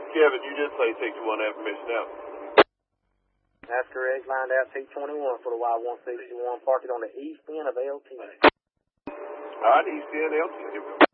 Kevin, you did say 61 information out. That's correct. Lined out T21 for the Y161. Park it on the east end of L10. All right, east end L10. Here we go.